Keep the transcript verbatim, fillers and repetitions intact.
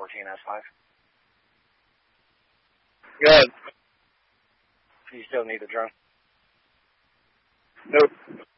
fourteen S five. Good. You still need the drone? Nope.